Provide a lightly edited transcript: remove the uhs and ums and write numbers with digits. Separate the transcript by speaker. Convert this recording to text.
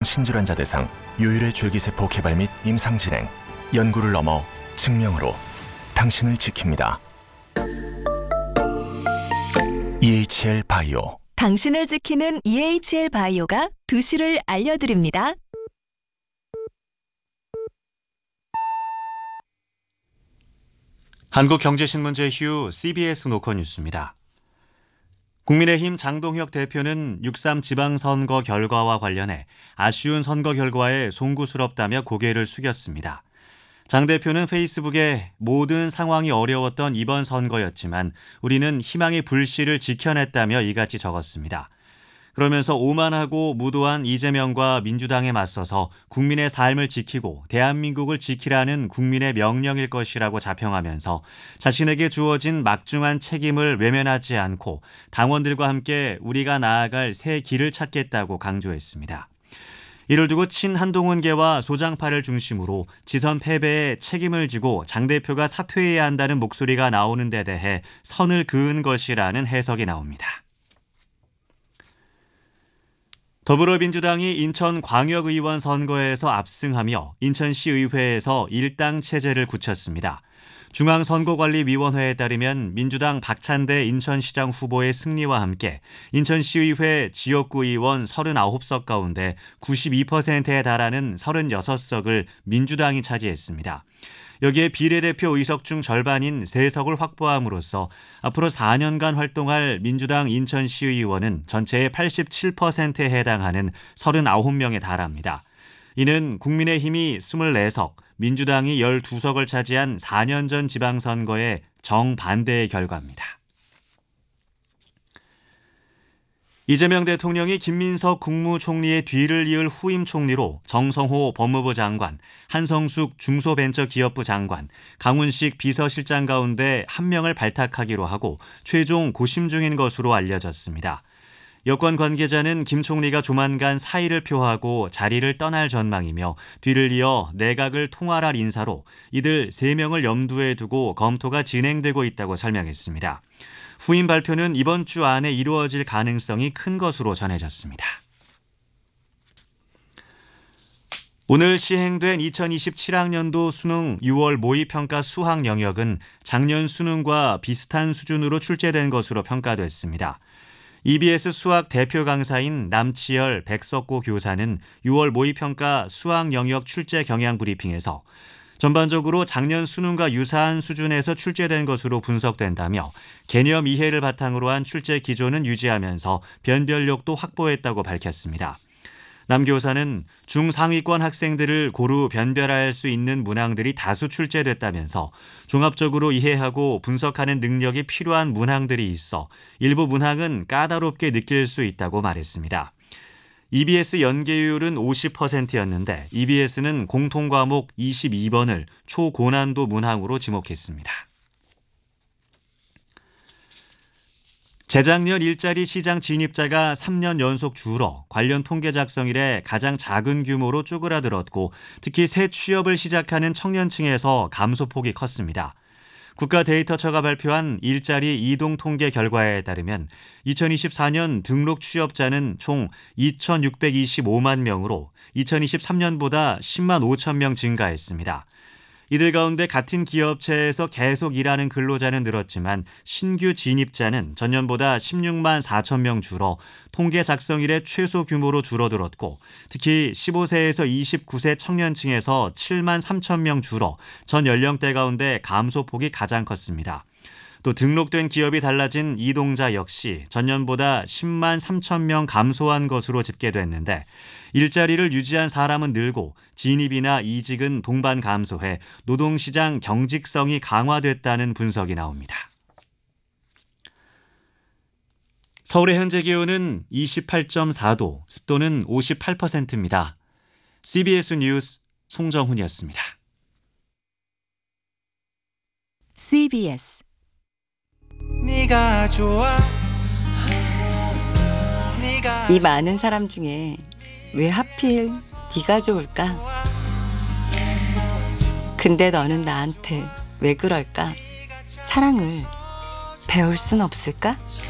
Speaker 1: 신질환자 대상 요율의 줄기세포 개발 및 임상 진행, 연구를 넘어 증명으로 당신을 지킵니다. EHL 바이오.
Speaker 2: 당신을 지키는 EHL 바이오가 2시를 알려드립니다.
Speaker 3: 한국경제신문제 휴 CBS 노컷 뉴스입니다. 국민의힘 장동혁 대표는 6.3 지방선거 결과와 관련해 아쉬운 선거 결과에 송구스럽다며 고개를 숙였습니다. 장 대표는 페이스북에 모든 상황이 어려웠던 이번 선거였지만 우리는 희망의 불씨를 지켜냈다며 이같이 적었습니다. 그러면서 오만하고 무도한 이재명과 민주당에 맞서서 국민의 삶을 지키고 대한민국을 지키라는 국민의 명령일 것이라고 자평하면서 자신에게 주어진 막중한 책임을 외면하지 않고 당원들과 함께 우리가 나아갈 새 길을 찾겠다고 강조했습니다. 이를 두고 친한동훈계와 소장파를 중심으로 지선 패배에 책임을 지고 장 대표가 사퇴해야 한다는 목소리가 나오는 데 대해 선을 그은 것이라는 해석이 나옵니다. 더불어민주당이 인천광역의원 선거에서 압승하며 인천시의회에서 일당 체제를 굳혔습니다. 중앙선거관리위원회에 따르면 민주당 박찬대 인천시장 후보의 승리와 함께 인천시의회 지역구 의원 39석 가운데 92%에 달하는 36석을 민주당이 차지했습니다. 여기에 비례대표 의석 중 절반인 3석을 확보함으로써 앞으로 4년간 활동할 민주당 인천시의원은 전체의 87%에 해당하는 39명에 달합니다. 이는 국민의힘이 24석, 민주당이 12석을 차지한 4년 전 지방선거의 정반대의 결과입니다. 이재명 대통령이 김민석 국무총리의 뒤를 이을 후임 총리로 정성호 법무부 장관, 한성숙 중소벤처기업부 장관, 강훈식 비서실장 가운데 1명을 발탁하기로 하고 최종 고심 중인 것으로 알려졌습니다. 여권 관계자는 김 총리가 조만간 사의를 표하고 자리를 떠날 전망이며 뒤를 이어 내각을 통할할 인사로 이들 3명을 염두에 두고 검토가 진행되고 있다고 설명했습니다. 후임 발표는 이번 주 안에 이루어질 가능성이 큰 것으로 전해졌습니다. 오늘 시행된 2027학년도 수능 6월 모의평가 수학 영역은 작년 수능과 비슷한 수준으로 출제된 것으로 평가됐습니다. EBS 수학 대표 강사인 남치열 백석고 교사는 6월 모의평가 수학 영역 출제 경향 브리핑에서 전반적으로 작년 수능과 유사한 수준에서 출제된 것으로 분석된다며 개념 이해를 바탕으로 한 출제 기조는 유지하면서 변별력도 확보했다고 밝혔습니다. 남 교사는 중상위권 학생들을 고루 변별할 수 있는 문항들이 다수 출제됐다면서 종합적으로 이해하고 분석하는 능력이 필요한 문항들이 있어 일부 문항은 까다롭게 느낄 수 있다고 말했습니다. EBS 연계율은 50%였는데 EBS는 공통과목 22번을 초고난도 문항으로 지목했습니다. 재작년 일자리 시장 진입자가 3년 연속 줄어 관련 통계 작성 이래 가장 작은 규모로 쪼그라들었고 특히 새 취업을 시작하는 청년층에서 감소폭이 컸습니다. 국가데이터처가 발표한 일자리 이동 통계 결과에 따르면 2024년 등록 취업자는 총 2,625만 명으로 2023년보다 10만 5천 명 증가했습니다. 이들 가운데 같은 기업체에서 계속 일하는 근로자는 늘었지만 신규 진입자는 전년보다 16만 4천 명 줄어 통계 작성 이래 최소 규모로 줄어들었고 특히 15세에서 29세 청년층에서 7만 3천 명 줄어 전 연령대 가운데 감소폭이 가장 컸습니다. 또 등록된 기업이 달라진 이동자 역시 전년보다 10만 3천 명 감소한 것으로 집계됐는데 일자리를 유지한 사람은 늘고 진입이나 이직은 동반 감소해 노동시장 경직성이 강화됐다는 분석이 나옵니다. 서울의 현재 기온은 28.4도, 습도는 58%입니다. CBS 뉴스 송정훈이었습니다.
Speaker 2: CBS
Speaker 4: 네가 좋아.
Speaker 5: 이 많은 사람 중에 왜 하필 네가 좋을까? 근데 너는 나한테 왜 그럴까? 사랑을 배울 순 없을까?